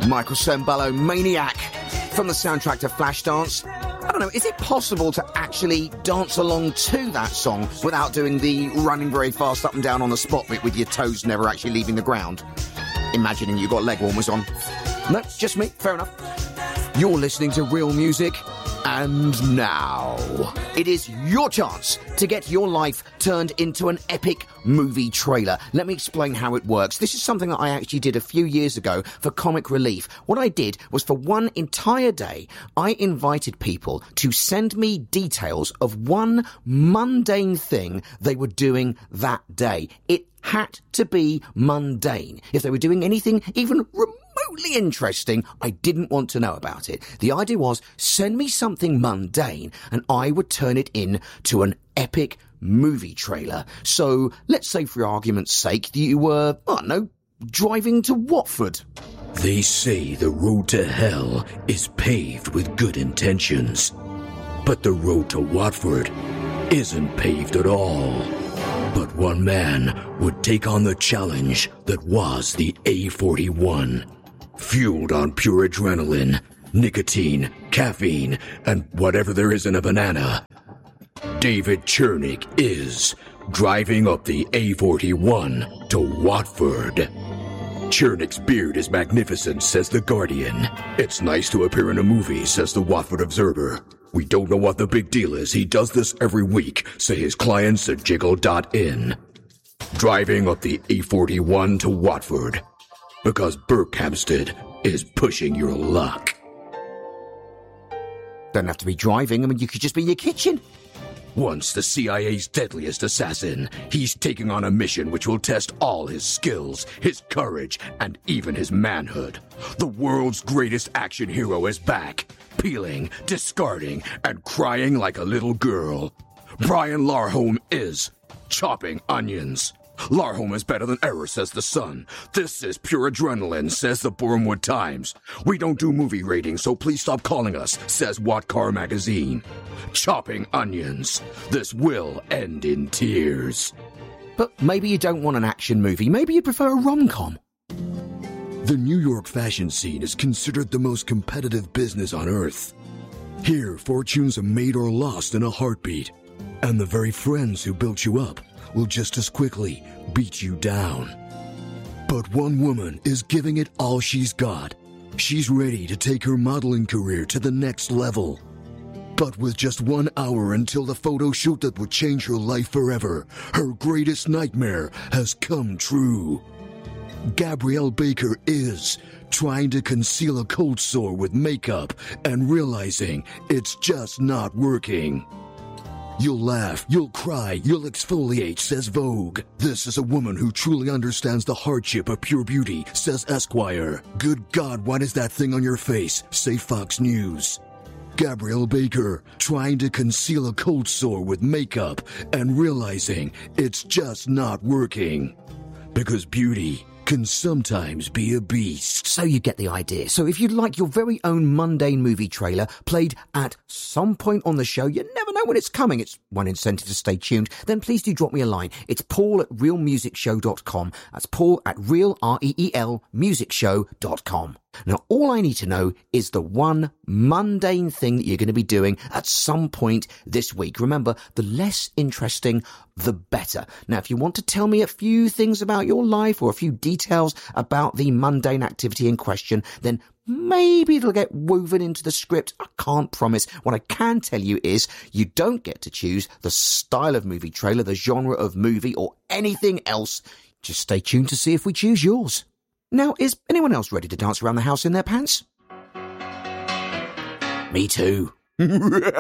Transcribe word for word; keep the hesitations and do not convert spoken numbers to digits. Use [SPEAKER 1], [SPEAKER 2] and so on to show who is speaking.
[SPEAKER 1] Michael Sembello, Maniac, from the soundtrack to Flashdance. I don't know, is it possible to actually dance along to that song without doing the running very fast up and down on the spot bit with your toes never actually leaving the ground? Imagining you've got leg warmers on. No, just me, fair enough. You're listening to Real Music, and now it is your chance to get your life turned into an epic movie trailer. Let me explain how it works. This is something that I actually did a few years ago for Comic Relief. What I did was, for one entire day, I invited people to send me details of one mundane thing they were doing that day. It had to be mundane. If they were doing anything even remotely interesting, I didn't want to know about it. The idea was, send me something mundane and I would turn it into an epic movie trailer. So let's say, for argument's sake, you were, I don't know, driving to Watford.
[SPEAKER 2] They say the road to hell is paved with good intentions, but the road to Watford isn't paved at all. But one man would take on the challenge that was the A forty-one. Fueled on pure adrenaline, nicotine, caffeine, and whatever there is in a banana, David Chernick is driving up the A forty-one to Watford. Chernick's beard is magnificent, says The Guardian. It's nice to appear in a movie, says the Watford Observer. We don't know what the big deal is. He does this every week, say his clients at jiggle dot in. Driving up the A forty-one to Watford, because Berkhamsted is pushing your luck.
[SPEAKER 1] Don't have to be driving. I mean, you could just be in your kitchen.
[SPEAKER 2] Once the C I A's deadliest assassin, he's taking on a mission which will test all his skills, his courage, and even his manhood. The world's greatest action hero is back, peeling, discarding, and crying like a little girl. Brian Larholm is chopping onions. Larholm is better than ever, says The Sun. This is pure adrenaline, says the Bournemouth Times. We don't do movie ratings, so please stop calling us, says What Car Magazine. Chopping onions. This will end in tears.
[SPEAKER 1] But maybe you don't want an action movie. Maybe you prefer a rom-com.
[SPEAKER 2] The New York fashion scene is considered the most competitive business on earth. Here, fortunes are made or lost in a heartbeat. And the very friends who built you up will just as quickly beat you down. But one woman is giving it all she's got. She's ready to take her modeling career to the next level. But with just one hour until the photo shoot that would change her life forever, her greatest nightmare has come true. Gabrielle Baker is trying to conceal a cold sore with makeup and realizing it's just not working. You'll laugh, you'll cry, you'll exfoliate, says Vogue. This is a woman who truly understands the hardship of pure beauty, says Esquire. Good God, what is that thing on your face, say Fox News. Gabrielle Baker, trying to conceal a cold sore with makeup and realizing it's just not working. Because beauty can sometimes be a beast.
[SPEAKER 1] So you get the idea. So if you'd like your very own mundane movie trailer played at some point on the show, you never know when it's coming. It's one incentive to stay tuned. Then please do drop me a line. It's paul at real music show dot com. That's paul at real, R E E L, music show dot com. Now, all I need to know is the one mundane thing that you're going to be doing at some point this week. Remember, the less interesting, the better. Now, if you want to tell me a few things about your life or a few details about the mundane activity in question, then maybe it'll get woven into the script. I can't promise. What I can tell you is you don't get to choose the style of movie trailer, the genre of movie, or anything else. Just stay tuned to see if we choose yours. Now, is anyone else ready to dance around the house in their pants? Me too.